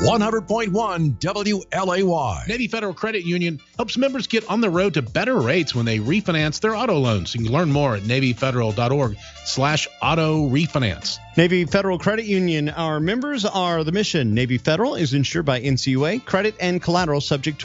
100.1 WLAY. Navy Federal Credit Union helps members get on the road to better rates when they refinance their auto loans. You can learn more at NavyFederal.org/auto refinance. Navy Federal Credit Union. Our members are the mission. Navy Federal is insured by NCUA. Credit and collateral subject to